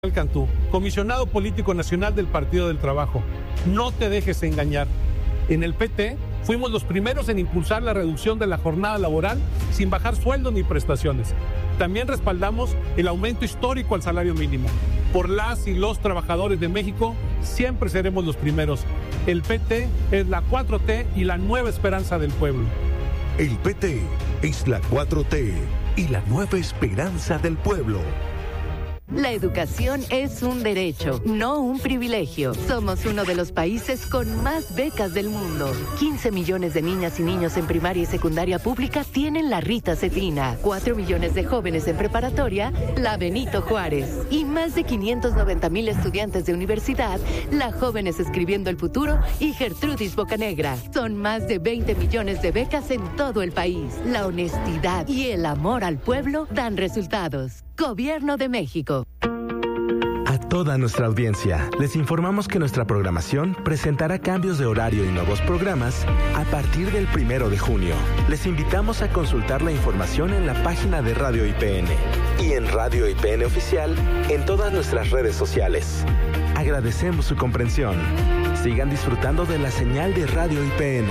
Cantú, comisionado político nacional del Partido del Trabajo. No te dejes engañar. En el PT fuimos los primeros en impulsar la reducción de la jornada laboral sin bajar sueldos ni prestaciones. También respaldamos el aumento histórico al salario mínimo. Por las y los trabajadores de México siempre seremos los primeros. El PT es la 4T y la nueva esperanza del pueblo. El PT es la 4T y la nueva esperanza del pueblo. La educación es un derecho, no un privilegio. Somos uno de los países con más becas del mundo. 15 millones de niñas y niños en primaria y secundaria pública tienen la Rita Cetina. 4 millones de jóvenes en preparatoria, la Benito Juárez. Y más de 590,000 estudiantes de universidad, la Jóvenes Escribiendo el Futuro y Gertrudis Bocanegra. Son más de 20 millones de becas en todo el país. La honestidad y el amor al pueblo dan resultados. Gobierno de México. A toda nuestra audiencia, les informamos que nuestra programación presentará cambios de horario y nuevos programas a partir del 1 de junio. Les invitamos a consultar la información en la página de Radio IPN y en Radio IPN Oficial en todas nuestras redes sociales. Agradecemos su comprensión. Sigan disfrutando de la señal de Radio IPN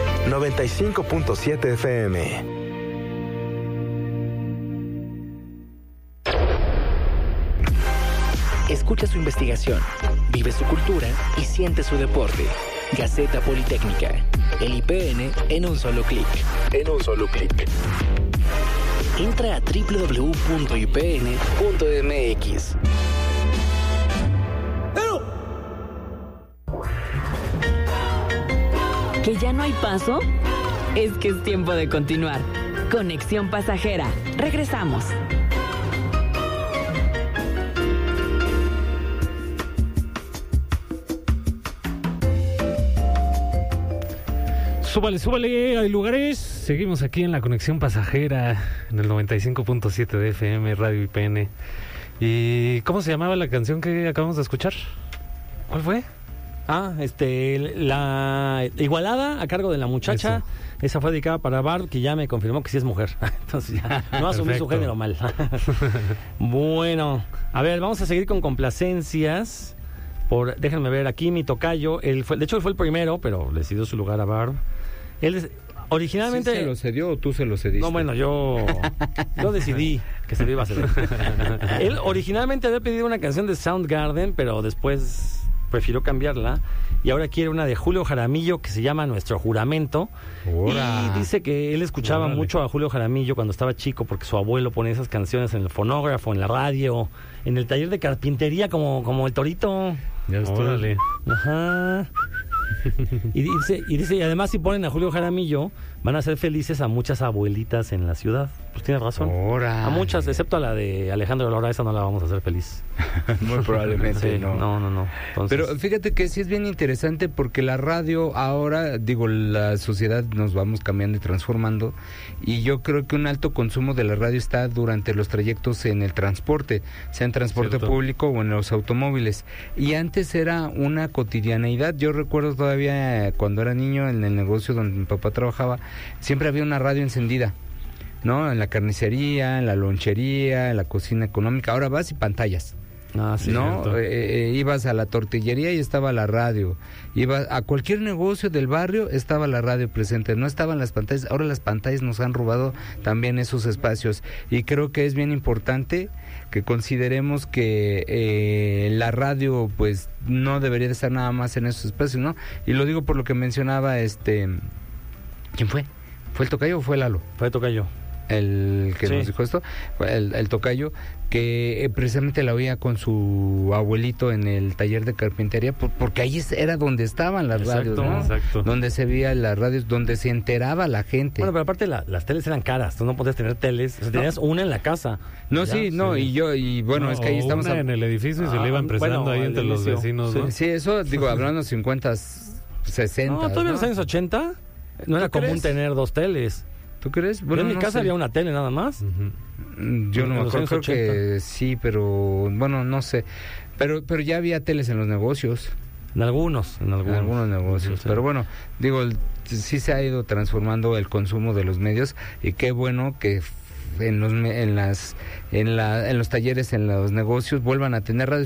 95.7 FM. Escucha su investigación, vive su cultura y siente su deporte. Gaceta Politécnica. El IPN en un solo clic. Entra a www.ipn.mx. ¿Que ya no hay paso? Es que es tiempo de continuar. Conexión Pasajera. Regresamos. Súbale, hay lugares. Seguimos aquí en la Conexión Pasajera, en el 95.7 de FM, Radio IPN. ¿Y cómo se llamaba la canción que acabamos de escuchar? ¿Cuál fue? La Igualada, a cargo de la muchacha. Eso. Esa fue dedicada para Barb, que ya me confirmó que sí es mujer. Entonces ya no asumí su género mal. Bueno, a ver, vamos a seguir con complacencias. Déjenme ver, aquí mi tocayo, de hecho él fue el primero, pero le cedió su lugar a Barb. Él originalmente... ¿Sí se lo cedió o tú se lo cediste? No, bueno, yo decidí que se lo iba a ceder. Él originalmente había pedido una canción de Soundgarden, pero después prefirió cambiarla. Y ahora quiere una de Julio Jaramillo que se llama Nuestro Juramento. ¡Ora! Y dice que él escuchaba mucho a Julio Jaramillo cuando estaba chico, porque su abuelo ponía esas canciones en el fonógrafo, en la radio, en el taller de carpintería, como el Torito. Ya estoy. Ajá. Y dice, y además si ponen a Julio Jaramillo, van a ser felices a muchas abuelitas en la ciudad. Pues tienes razón. ¡Ora! A muchas, excepto a la de Alejandro Lora, esa no la vamos a hacer feliz. Muy probablemente sí, no. Entonces... Pero fíjate que sí es bien interesante porque la radio ahora, la sociedad nos vamos cambiando y transformando, y yo creo que un alto consumo de la radio está durante los trayectos en el transporte, sea en transporte público o en los automóviles. Y antes era una cotidianeidad. Yo recuerdo todavía cuando era niño en el negocio donde mi papá trabajaba, siempre había una radio encendida, ¿no? En la carnicería, en la lonchería, en la cocina económica. Ahora vas y pantallas. Sí, ¿no? Ibas a la tortillería y estaba la radio. Ibas a cualquier negocio del barrio, estaba la radio presente. No estaban las pantallas. Ahora las pantallas nos han robado también esos espacios. Y creo que es bien importante que consideremos que la radio pues no debería de estar nada más en esos espacios, ¿no? Y lo digo por lo que mencionaba ¿quién fue? ¿Fue el tocayo o fue Lalo? Fue el tocayo. El que nos dijo esto, el tocayo, que precisamente la oía con su abuelito en el taller de carpintería, porque ahí era donde estaban las radios, ¿no? Exacto. Donde se veía las radios, donde se enteraba la gente. Bueno, pero aparte las teles eran caras, tú no podías tener teles, o sea, tenías una en la casa. No, ya, y bueno, es que ahí estamos... en el edificio y se le iban prestando ahí entre los vecinos, ¿no? Sí, eso, hablando de 50, 60... No, todavía en los años 80 no era común tener dos teles. ¿Tú crees? Bueno, en mi casa había una tele nada más. Yo no me acuerdo, creo que sí, pero bueno, no sé. Pero ya había teles en los negocios. En algunos negocios. Sí. Pero bueno, sí se ha ido transformando el consumo de los medios y qué bueno que en los talleres, en los negocios, vuelvan a tener radios.